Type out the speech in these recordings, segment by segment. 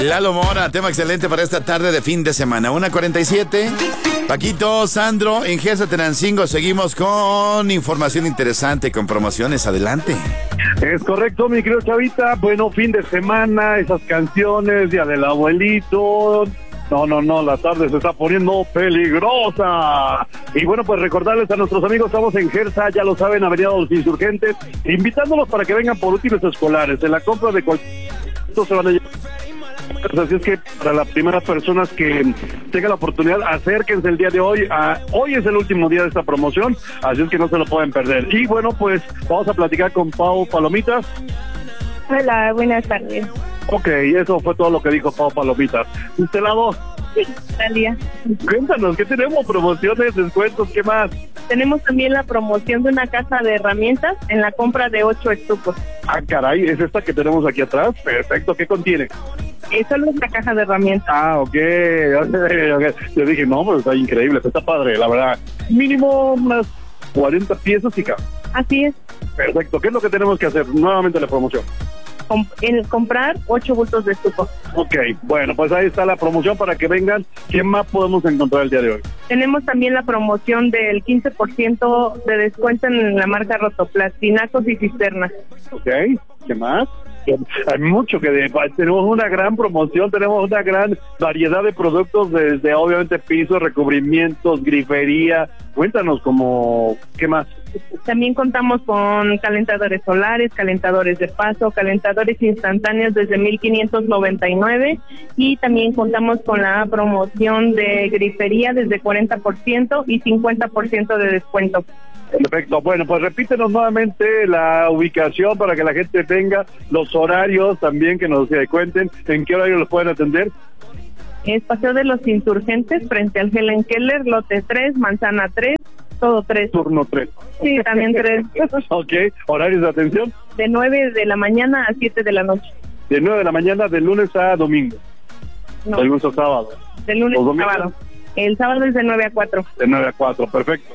Lalo Mora, tema excelente para esta tarde de fin de semana. 1:47. Paquito, Sandro, en GESA Tenancingo seguimos con información interesante, con promociones. Adelante. Es correcto, mi querido Chavita. Bueno, fin de semana, esas canciones, Día del Abuelito. No, la tarde se está poniendo peligrosa. Y bueno, pues recordarles a nuestros amigos, estamos en Gersa, ya lo saben, Avenida de los Insurgentes, invitándolos para que vengan por útiles escolares. En la compra de cualquier se van a llevar. Así es que para las primeras personas que tengan la oportunidad, acérquense el día de hoy. Hoy es el último día de esta promoción, así es que no se lo pueden perder. Y bueno, pues vamos a platicar con Pau Palomitas. Hola, buenas tardes. Ok, eso fue todo lo que dijo Pau Palomitas. ¿Usted lado? Sí, Talia. Cuéntanos, ¿qué tenemos? ¿Promociones, descuentos, qué más? Tenemos también la promoción de una caja de herramientas en la compra de 8 estufos. Ah, caray, ¿es esta que tenemos aquí atrás? Perfecto, ¿qué contiene? Solo es la caja de herramientas. Ah, ok. Yo dije, no, pues está increíble, está padre, la verdad. Mínimo unas 40 piezas y cabe. Así es. Perfecto, ¿qué es lo que tenemos que hacer? Nuevamente la promoción. Comprar 8 bultos de estufa. Ok, bueno, pues ahí está la promoción para que vengan. ¿Qué más podemos encontrar el día de hoy? Tenemos también la promoción del 15% de descuento en la marca Rotoplas, tinacos y cisternas. Ok, ¿qué más? Hay mucho tenemos una gran promoción, tenemos una gran variedad de productos, desde obviamente pisos, recubrimientos, grifería. Cuéntanos ¿qué más? También contamos con calentadores solares, calentadores de paso, calentadores instantáneos desde 1,599 y también contamos con la promoción de grifería desde 40% y 50% de descuento. Perfecto, bueno, pues repítenos nuevamente la ubicación para que la gente tenga los horarios también, que nos cuenten en qué horario los pueden atender. Es Paseo de los Insurgentes, frente al Helen Keller, lote 3, manzana 3, todo 3. Turno 3. Sí, también 3. Ok, horarios de atención. De 9 de la mañana a 7 de la noche. De 9 de la mañana, de lunes a domingo. No. De lunes a sábado. De lunes a sábado. El sábado es de 9 a 4. De 9 a 4, perfecto.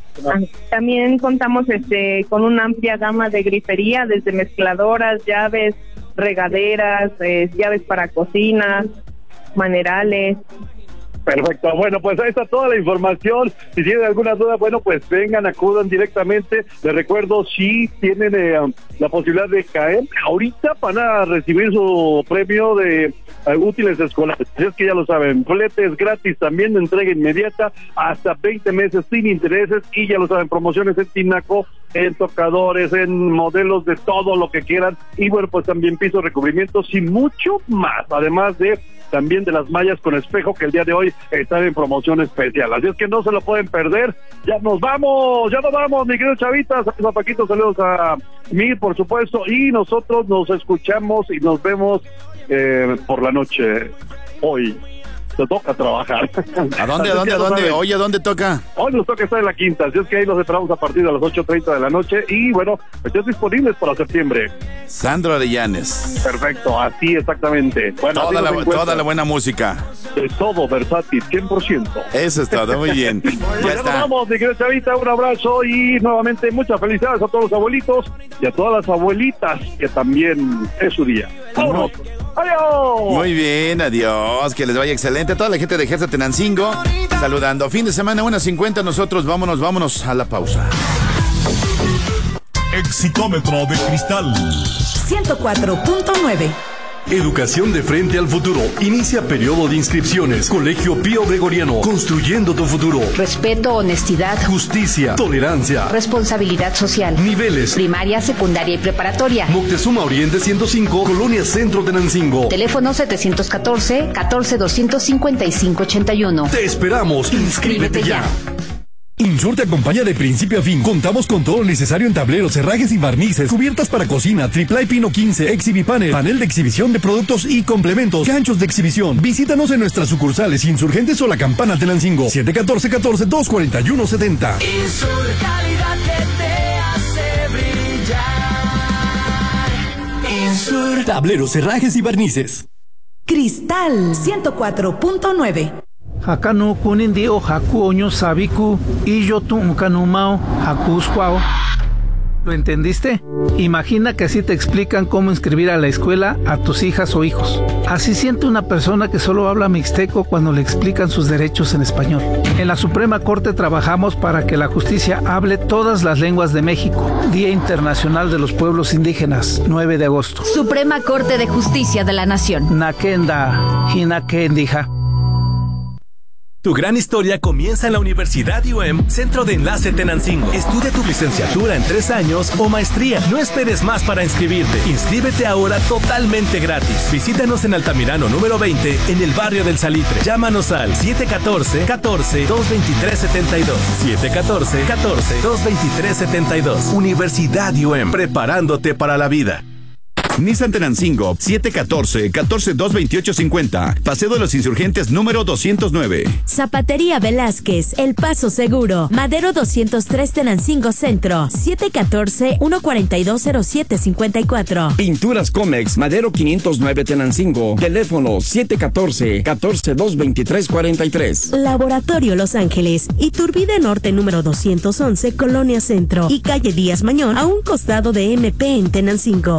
También contamos con una amplia gama de grifería, desde mezcladoras, llaves, regaderas, llaves para cocina, manerales. Perfecto, bueno, pues ahí está toda la información. Si tienen alguna duda, bueno, pues vengan, acudan directamente. Les recuerdo, si tienen la posibilidad de caer, ahorita van a recibir su premio de útiles escolares. Es que ya lo saben, fletes gratis también, de entrega inmediata, hasta 20 meses sin intereses, y ya lo saben, promociones en tinaco, en tocadores, en modelos de todo lo que quieran, y bueno, pues también pisos, recubrimientos y mucho más, además de también de las mallas con espejo, que el día de hoy están en promoción especial, así es que no se lo pueden perder. Ya nos vamos, mi querido Chavita. Saludos a Paquito, saludos a Mir, por supuesto, y nosotros nos escuchamos y nos vemos por la noche. Hoy te toca trabajar. ¿A dónde? Oye, ¿a dónde toca? Hoy nos toca estar en la quinta, así es que ahí los esperamos a partir de las 8:30 de la noche, y bueno, estén disponibles para septiembre. Sandro Arellanes. Perfecto, así exactamente. Bueno, toda la buena música. De todo, versátil, 100%. Eso es todo, muy bien. Ya está. Nos vamos, mi querida Chavita, un abrazo y nuevamente muchas felicidades a todos los abuelitos y a todas las abuelitas, que también es su día. ¡Vámonos! ¡Adiós! Muy bien, adiós, que les vaya excelente. A toda la gente de GESA Tenancingo, saludando. Fin de semana, 1:50, nosotros vámonos a la pausa. Exitómetro de cristal 104.9. Educación de frente al futuro. Inicia periodo de inscripciones. Colegio Pío Gregoriano. Construyendo tu futuro. Respeto, honestidad, justicia, tolerancia, responsabilidad social. Niveles: primaria, secundaria y preparatoria. Moctezuma Oriente 105, Colonia Centro Tenancingo. Teléfono 714-14-255-81. Te esperamos. Inscríbete ya. Insur te acompaña de principio a fin. Contamos con todo lo necesario en tableros, herrajes y barnices, cubiertas para cocina, triple pino 15, exhibipanel, panel de exhibición de productos y complementos, ganchos de exhibición. Visítanos en nuestras sucursales Insurgentes o La Campana Tenancingo, 714-241-70. Insur, calidad que te hace brillar. Insur. Tableros, herrajes y barnices. Cristal 104.9. Hakano kunindio haku oño sabiku y yo tu kanumao haku squao. ¿Lo entendiste? Imagina que así te explican cómo inscribir a la escuela a tus hijas o hijos. Así siente una persona que solo habla mixteco cuando le explican sus derechos en español. En la Suprema Corte trabajamos para que la justicia hable todas las lenguas de México. Día Internacional de los Pueblos Indígenas, 9 de agosto. Suprema Corte de Justicia de la Nación. Nakenda, Hinakendija. Tu gran historia comienza en la Universidad UM, Centro de Enlace Tenancingo. Estudia tu licenciatura en 3 años o maestría. No esperes más para inscribirte. Inscríbete ahora totalmente gratis. Visítanos en Altamirano número 20, en el barrio del Salitre. Llámanos al 714-223-72. 714-223-72. Universidad UM, preparándote para la vida. Nissan Tenancingo, 714-228-50. Paseo de los Insurgentes número 209. Zapatería Velázquez, El Paso Seguro. Madero 203 Tenancingo Centro. 714-142-0754. Pinturas Comex, Madero 509 Tenancingo. Teléfono 714-223-43. Laboratorio Los Ángeles. Iturbide Norte número 211, Colonia Centro. Y calle Díaz Mañón, a un costado de MP en Tenancingo.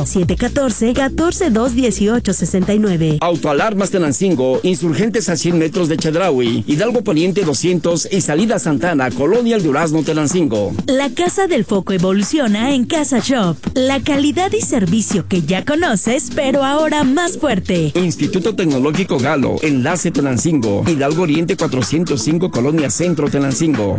714-218-69. Autoalarmas Tenancingo, Insurgentes a 100 metros de Chedraui, Hidalgo Poniente 200 y Salida Santana, Colonia El Durazno, Tenancingo. La Casa del Foco evoluciona en Casa Shop. La calidad y servicio que ya conoces, pero ahora más fuerte. Instituto Tecnológico Galo, Enlace Tenancingo, Hidalgo Oriente 405, Colonia Centro, Tenancingo.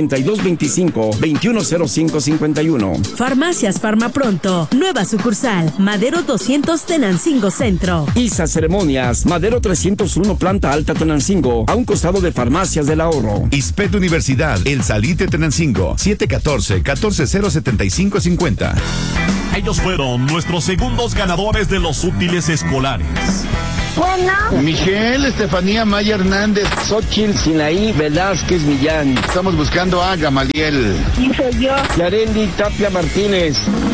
7225-210551. Farmacias Farmapronto, nueva sucursal, Madero 200 Tenancingo Centro. ISA Ceremonias, Madero 301 Planta Alta Tenancingo, a un costado de Farmacias del Ahorro. ISPET Universidad, El Salitre Tenancingo, 714-140-7550. Ellos fueron nuestros segundos ganadores de los útiles escolares. Bueno. Miguel, Estefanía Maya Hernández, Xochitl Sinaí Velázquez Millán. Estamos buscando a Gamaliel. ¿Quién soy yo? Yareli Tapia Martínez.